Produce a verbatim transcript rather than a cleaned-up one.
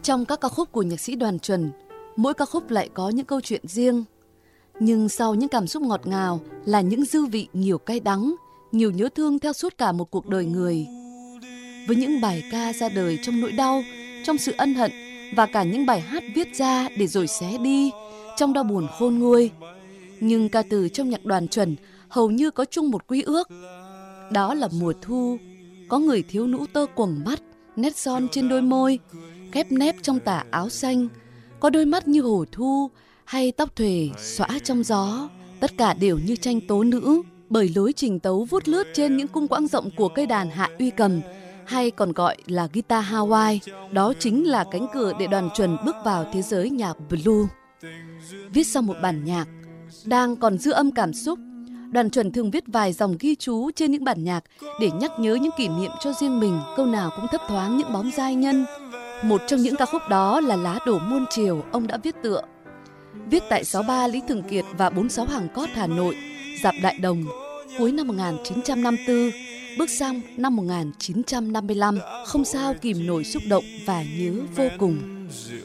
Trong các ca khúc của nhạc sĩ Đoàn Chuẩn, mỗi ca khúc lại có những câu chuyện riêng. Nhưng sau những cảm xúc ngọt ngào là những dư vị nhiều cay đắng, nhiều nhớ thương theo suốt cả một cuộc đời người. Với những bài ca ra đời trong nỗi đau, trong sự ân hận và cả những bài hát viết ra để rồi xé đi, trong đau buồn khôn nguôi. Nhưng ca từ trong nhạc Đoàn Chuẩn hầu như có chung một quy ước. Đó là mùa thu, có người thiếu nữ tơ quầng mắt, nét son trên đôi môi, khép nép trong tà áo xanh, có đôi mắt như hồ thu hay tóc thuề xõa trong gió. Tất cả đều như tranh tố nữ, bởi lối trình tấu vút lướt trên những cung quãng rộng của cây đàn hạ uy cầm, hay còn gọi là guitar Hawaii. Đó chính là cánh cửa để Đoàn Chuẩn bước vào thế giới nhạc blue. Viết sau một bản nhạc đang còn dư âm cảm xúc, Đoàn Chuẩn thường viết vài dòng ghi chú trên những bản nhạc để nhắc nhớ những kỷ niệm cho riêng mình, câu nào cũng thấp thoáng những bóng giai nhân. Một trong những ca khúc đó là Lá đổ muôn chiều, ông đã viết tựa. Viết tại sáu ba Lý Thường Kiệt và bốn sáu Hàng Cót, Hà Nội, dạp Đại Đồng, cuối năm một nghìn chín trăm năm mươi tư, bước sang năm một nghìn chín trăm năm mươi lăm, không sao kìm nổi xúc động và nhớ vô cùng.